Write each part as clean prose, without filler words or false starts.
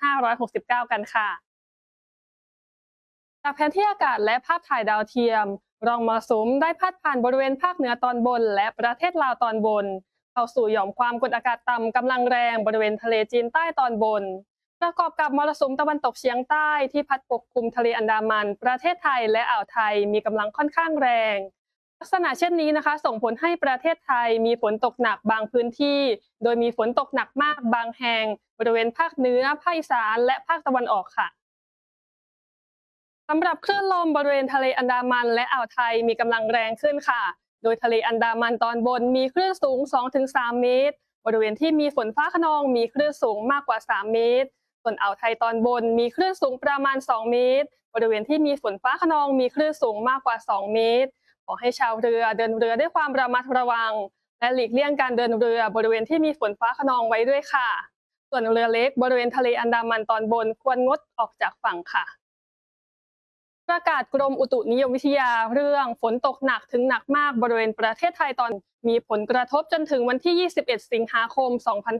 2569 กันค่ะจากแผนที่อากาศและภาพถ่ายดาวเทียมร่องมรสุมได้พาดผ่านบริเวณภาคเหนือตอนบนและประเทศลาวตอนบนเข้าสู่หย่อมความกดอากาศต่ำกำลังแรงบริเวณทะเลจีนใต้ตอนบนประกอบกับมรสุมตะวันตกเฉียงใต้ที่พัดปกคลุมทะเลอันดามันประเทศไทยและอ่าวไทยมีกำลังค่อนข้างแรงลักษณะเช่นนี้นะคะส่งผลให้ประเทศไทยมีฝนตกหนักบางพื้นที่โดยมีฝนตกหนักมากบางแห่งบริเวณภาคเหนือภาคอีสานและภาคตะวันออกค่ะ สำหรับคลื่นลมบริเวณทะเลอันดามันและอ่าวไทยมีกำลังแรงขึ้นค่ะ โดยทะเลอันดามันตอนบนมีคลื่นสูง 2-3 เมตร บริเวณที่มีฝนฟ้าคะนองมีคลื่นสูงมากกว่า 3 เมตร ส่วนอ่าวไทยตอนบนมีคลื่นสูงประมาณ 2 เมตร บริเวณที่มีฝนฟ้าคะนองมีคลื่นสูงมากกว่า 2 เมตร ขอให้ชาวเรือเดินเรือด้วยความระมัดระวังและหลีกเลี่ยงการเดินเรือบริเวณที่มีฝนฟ้าคะนองไว้ด้วยค่ะ ส่วนเรือเล็กบริเวณทะเลอันดามันตอนบนควรงดออกจากฝั่งค่ะ ประกาศกรมอุตุนิยมวิทยาเรื่องฝนตกหนักถึงหนักมากบริเวณประเทศไทยตอนมีผลกระทบจนถึงวันที่ 21 สิงหาคม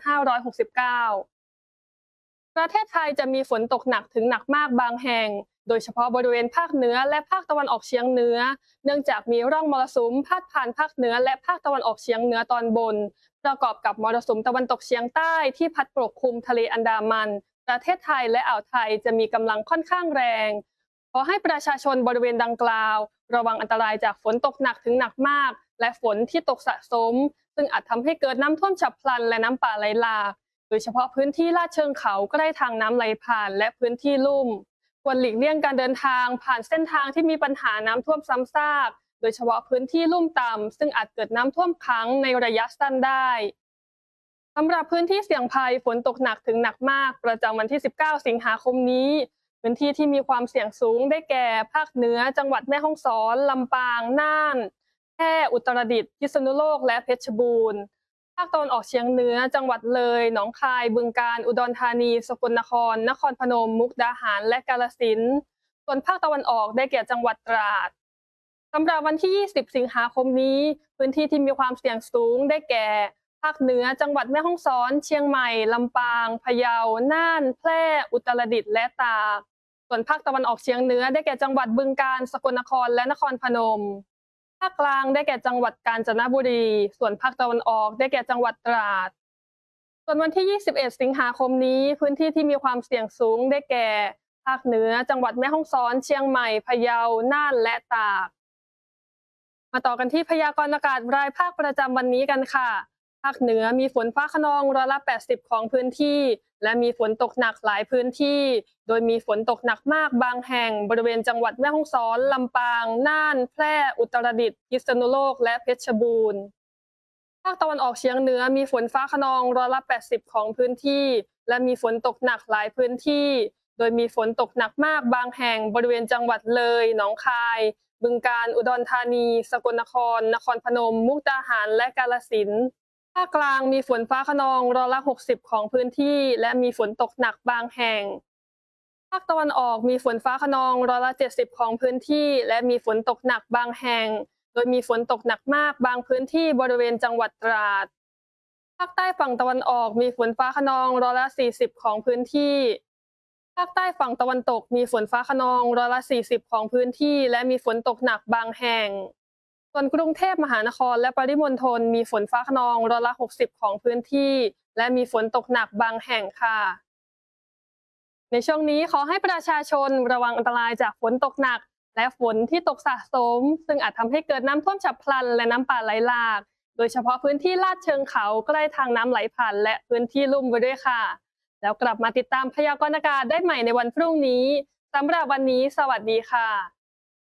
2569 ประเทศไทยจะมีฝนตกหนักถึงหนักมากบางแห่ง โดยเฉพาะบริเวณภาคเหนือและภาคตะวันออกเฉียงเหนือ เนื่องจากมีร่องมรสุมพาดผ่านภาคเหนือและภาคตะวันออกเฉียงเหนือตอนบน ประกอบกับมรสุมตะวันตกเฉียงใต้ที่พัดปกคลุมทะเลอันดามัน ประเทศไทยและอ่าวไทยจะมีกำลังค่อนข้างแรง ขอให้ประชาชนบริเวณดังกล่าวระวังอันตรายจากฝนตกหนักถึงหนักมากและฝนที่ตกสะสมซึ่งอาจทำให้เกิดน้ำท่วมฉับพลันและน้ำป่าไหลหลากโดยเฉพาะพื้นที่ลาดเชิงเขาใกล้ทางน้ำไหลผ่านและพื้นที่ลุ่มควรหลีกเลี่ยงการเดินทางผ่านเส้นทางที่มีปัญหาน้ำท่วมซ้ำซากโดยเฉพาะพื้นที่ลุ่มต่ำซึ่งอาจเกิดน้ำท่วมขังในระยะสั้นได้สำหรับพื้นที่เสี่ยงภัยฝนตกหนักถึงหนักมากประจำวันที่ 19 สิงหาคมนี้พื้นที่ที่มีความเสี่ยงสูงได้แก่ภาคเหนือจังหวัดแม่ฮ่องสอนลำปางน่านแพร่อุตรดิตถ์พิษณุโลกและเพชรบูรณ์ภาคตะวันออกเฉียงเหนือจังหวัดเลยหนองคายบึงกาฬอุดรธานีสกลนครนครพนมมุกดาหารและกาฬสินธุ์ส่วนภาคตะวันออกได้แก่จังหวัดตราดสำหรับวันที่ 20 สิงหาคมนี้พื้นที่ที่มีความเสี่ยงสูงได้แก่ภาคเหนือจังหวัดแม่ฮ่องสอนเชียงใหม่ลำปางพะเยาน่านแพร่อุตรดิตถ์และตากส่วนภาคตะวันออกเฉียงเหนือได้แก่จังหวัดบึงกาฬสกลนครและนครพนมภาคกลางได้แก่จังหวัดกาญจนบุรีส่วนภาคตะวันออกได้แก่จังหวัดตราดส่วนวันที่ 21 สิงหาคมนี้พื้นที่ที่มีความเสี่ยงสูงได้แก่ภาคเหนือจังหวัดแม่ฮ่องสอนเชียงใหม่พะเยาน่านและตากมาต่อกันที่พยากรณ์อากาศรายภาคประจำวันนี้กันค่ะภาคเหนือมีฝนฟ้าคะนอง80%ของพื้นที่และมีฝนตกหนักหลายพื้นที่โดยมีฝนตกหนักมากบางแห่งบริเวณจังหวัดแม่ฮ่องสอนลำปางน่านแพร่อุตรดิตถ์พิษณุโลกและเพชรบูรณ์ภาคตะวันออกเฉียงเหนือมีฝนฟ้าคะนอง80%ของพื้นที่และมีฝนตกหนักหลายพื้นที่โดยมีฝนตกหนักมากบางแห่งบริเวณจังหวัดเลยหนองคายบึงกาฬอุดรธานีสกลนครนครพนมมุกดาหารและกาฬสินธุ์ภาคกลางมีฝนฟ้าคะนอง60%ของพื้นที่และมีฝนตกหนักบางแห่งภาคตะวันออกมีฝนฟ้าคะนอง70%ของพื้นที่และมีฝนตกหนักบางแห่งโดยมีฝนตกหนักมากบางพื้นที่บริเวณจังหวัดตราดภาคใต้ฝั่งตะวันออกมีฝนฟ้าคะนอง40%ของพื้นที่ภาคใต้ฝั่งตะวันตกมีฝนฟ้าคะนอง40%ของพื้นที่และมีฝนตกหนักบางแห่งส่วนกรุงเทพมหานครและปริมณฑลมีฝนฟ้าคะนอง60%ของพื้นที่และมีฝนตกหนักบางแห่งค่ะในช่วงนี้ขอให้ประชาชนระวังอันตรายจากฝนตกหนักและฝนที่ตกสะสมซึ่งอาจทำให้เกิดน้ำท่วมฉับพลันและน้ำป่าไหลหลากโดยเฉพาะพื้นที่ลาดเชิงเขาใกล้ทางน้ำไหลผ่านและพื้นที่ลุ่มไว้ด้วยค่ะแล้วกลับมาติดตามพยากรณ์อากาศได้ใหม่ในวันพรุ่งนี้สำหรับวันนี้สวัสดีค่ะ